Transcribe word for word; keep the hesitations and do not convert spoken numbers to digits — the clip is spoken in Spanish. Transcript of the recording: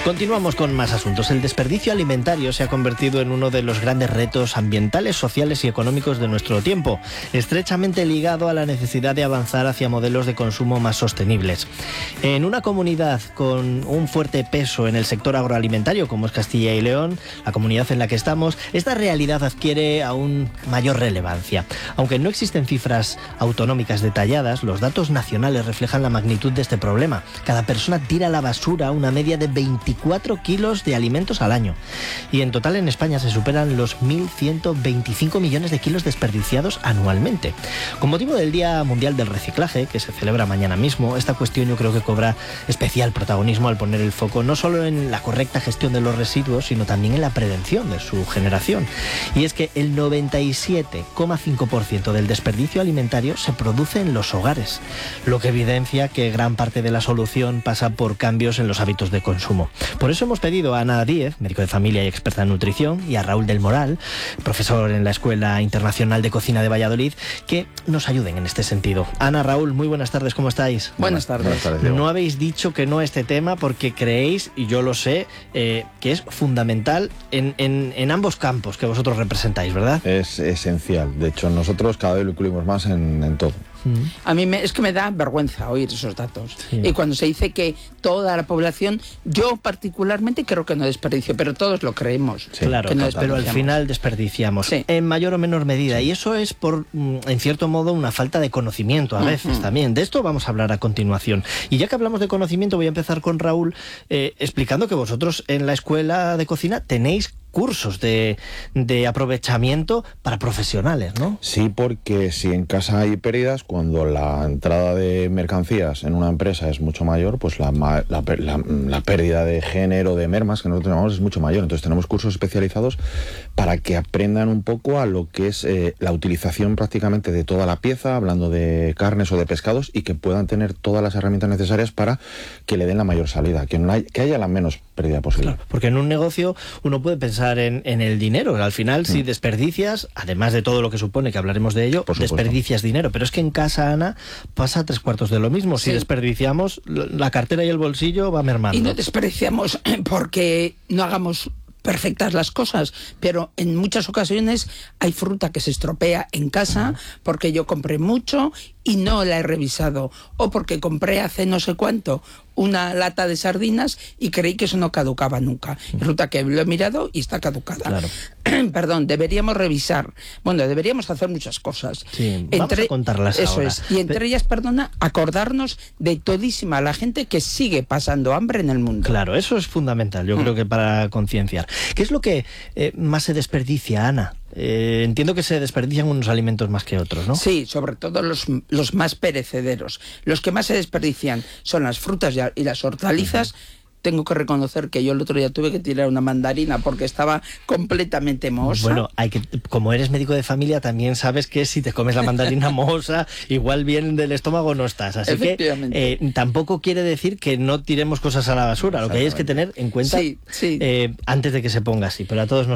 Continuamos con más asuntos. El desperdicio alimentario se ha convertido en uno de los grandes retos ambientales, sociales y económicos de nuestro tiempo, estrechamente ligado a la necesidad de avanzar hacia modelos de consumo más sostenibles. En una comunidad con un fuerte peso en el sector agroalimentario, como es Castilla y León, la comunidad en la que estamos, esta realidad adquiere aún mayor relevancia. Aunque no existen cifras autonómicas detalladas, los datos nacionales reflejan la magnitud de este problema. Cada persona tira a la basura una media de veinticuatro kilos de alimentos al año. Y en total en España se superan los mil ciento veinticinco millones de kilos desperdiciados anualmente. Con motivo del Día Mundial del Reciclaje, que se celebra mañana mismo, esta cuestión yo creo que cobra especial protagonismo al poner el foco no solo en la correcta gestión de los residuos, sino también en la prevención de su generación. Y es que el noventa y siete coma cinco por ciento del desperdicio alimentario se produce en los hogares, lo que evidencia que gran parte de la solución pasa por cambios en los hábitos de consumo. Por eso hemos pedido a Ana Díez, médico de familia y experta en nutrición, y a Raúl del Moral, profesor en la Escuela Internacional de Cocina de Valladolid, que nos ayuden en este sentido. Ana, Raúl, muy buenas tardes, ¿cómo estáis? Buenas tardes. Buenas tardes, no habéis dicho que no a este tema porque creéis, y yo lo sé, eh, que es fundamental en, en, en ambos campos que vosotros representáis, ¿verdad? Es esencial. De hecho, nosotros cada vez lo incluimos más en, en todo. A mí me, es que me da vergüenza oír esos datos. Sí. Y cuando se dice que toda la población, yo particularmente creo que no desperdicio, pero todos lo creemos. Sí, claro, que no pero al final desperdiciamos, sí, en mayor o menor medida. Sí. Y eso es, por, en cierto modo, una falta de conocimiento a veces uh-huh. también. De esto vamos a hablar a continuación. Y ya que hablamos de conocimiento, voy a empezar con Raúl, eh, explicando que vosotros en la Escuela de Cocina tenéis cursos de, de aprovechamiento para profesionales, ¿no? Sí, porque si en casa hay pérdidas, cuando la entrada de mercancías en una empresa es mucho mayor, pues la, la, la, la pérdida de género, de mermas, que nosotros llamamos, es mucho mayor. Entonces tenemos cursos especializados para que aprendan un poco a lo que es eh, la utilización prácticamente de toda la pieza, hablando de carnes o de pescados, y que puedan tener todas las herramientas necesarias para que le den la mayor salida, que, no hay, que haya la menos pérdida posible. Claro, porque en un negocio uno puede pensar En, en el dinero. Al final, si desperdicias, además de todo lo que supone, que hablaremos de ello, desperdicias dinero. Pero es que en casa, Ana, pasa tres cuartos de lo mismo. Si sí. desperdiciamos, la cartera y el bolsillo va mermando. Y no desperdiciamos porque no hagamos perfectas las cosas, pero en muchas ocasiones hay fruta que se estropea en casa porque yo compré mucho y no la he revisado, o porque compré hace no sé cuánto una lata de sardinas y creí que eso no caducaba nunca. Resulta que lo he mirado y está caducada. Claro. Perdón, deberíamos revisar. Bueno, deberíamos hacer muchas cosas. Sí, vamos entre, a contarlas eso ahora. Es. Y entre ellas, perdona, acordarnos de todísima la gente que sigue pasando hambre en el mundo. Claro, eso es fundamental, yo mm. creo que para concienciar. ¿Qué es lo que eh, más se desperdicia, Ana? Eh, entiendo que se desperdician unos alimentos más que otros, ¿no? Sí, sobre todo los, los más perecederos. Los que más se desperdician son las frutas y las hortalizas. Uh-huh. Tengo que reconocer que yo el otro día tuve que tirar una mandarina porque estaba completamente mohosa. Bueno, hay que, como eres médico de familia, también sabes que si te comes la mandarina mohosa, igual bien del estómago no estás. Así que eh, tampoco quiere decir que no tiremos cosas a la basura. Lo que hay es que tener en cuenta sí, sí. Eh, antes de que se ponga así. Pero a todos nos